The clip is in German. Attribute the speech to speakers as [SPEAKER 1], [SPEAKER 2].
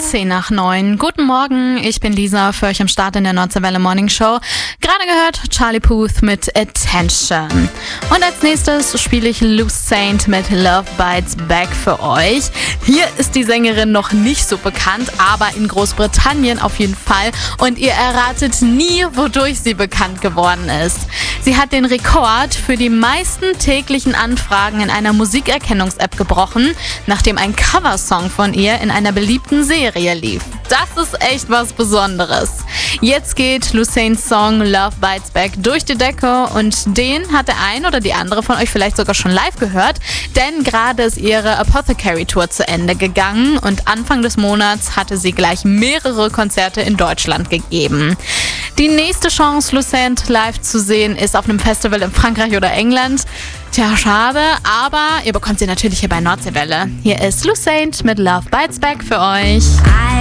[SPEAKER 1] 10:09. Guten Morgen, ich bin Lisa, für euch am Start in der Nordseewelle Morning Show. Gerade gehört Charlie Puth mit Attention. Und als nächstes spiele ich Lucent mit Love Bites Back für euch. Hier ist die Sängerin noch nicht so bekannt, aber in Großbritannien auf jeden Fall. Und ihr erratet nie, wodurch sie bekannt geworden ist. Sie hat den Rekord für die meisten täglichen Anfragen in einer Musikerkennungs-App gebrochen, nachdem ein Coversong von ihr in einer beliebten Serie lief. Das ist echt was Besonderes. Jetzt geht Lucents Song Love Bites Back durch die Decke und den hat der ein oder die andere von euch vielleicht sogar schon live gehört, denn gerade ist ihre Apothecary Tour zu Ende gegangen und Anfang des Monats hatte sie gleich mehrere Konzerte in Deutschland gegeben. Die nächste Chance, Lucent live zu sehen, ist auf einem Festival in Frankreich oder England. Tja, schade, aber ihr bekommt sie natürlich hier bei Nordseewelle. Hier ist Lucent mit Love Bites Back für euch.